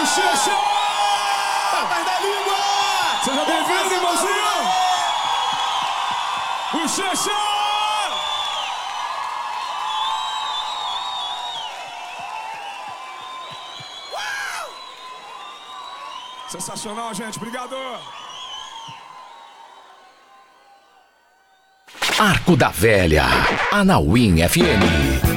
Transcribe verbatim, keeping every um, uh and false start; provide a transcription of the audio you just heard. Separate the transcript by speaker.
Speaker 1: Bochecha!
Speaker 2: Papai da língua!
Speaker 1: Seja bem-vindo, irmãozinho! Bochecha! Sensacional, gente. Obrigado.
Speaker 3: Arco da Velha, Anauim F M.